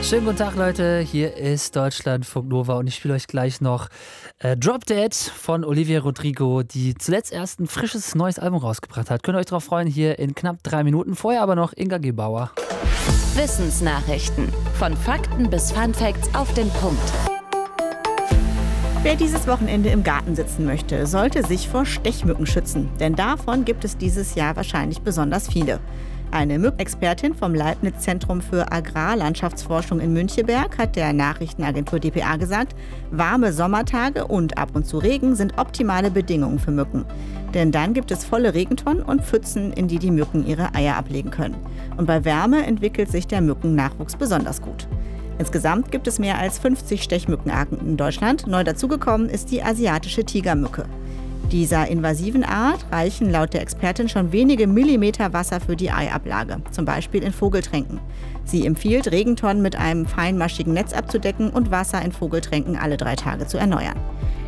Schönen guten Tag, Leute. Hier ist Deutschlandfunk Nova und ich spiele euch gleich noch Drop Dead von Olivia Rodrigo, die zuletzt erst ein frisches neues Album rausgebracht hat. Könnt ihr euch drauf freuen, hier in knapp 3 Minuten. Vorher aber noch Inga Gebauer. Wissensnachrichten. Von Fakten bis Funfacts auf den Punkt. Wer dieses Wochenende im Garten sitzen möchte, sollte sich vor Stechmücken schützen. Denn davon gibt es dieses Jahr wahrscheinlich besonders viele. Eine Mückenexpertin vom Leibniz-Zentrum für Agrarlandschaftsforschung in Müncheberg hat der Nachrichtenagentur dpa gesagt, warme Sommertage und ab und zu Regen sind optimale Bedingungen für Mücken. Denn dann gibt es volle Regentonnen und Pfützen, in die die Mücken ihre Eier ablegen können. Und bei Wärme entwickelt sich der Mückennachwuchs besonders gut. Insgesamt gibt es mehr als 50 Stechmückenarten in Deutschland. Neu dazugekommen ist die asiatische Tigermücke. Dieser invasiven Art reichen laut der Expertin schon wenige Millimeter Wasser für die Eiablage, zum Beispiel in Vogeltränken. Sie empfiehlt, Regentonnen mit einem feinmaschigen Netz abzudecken und Wasser in Vogeltränken alle 3 Tage zu erneuern.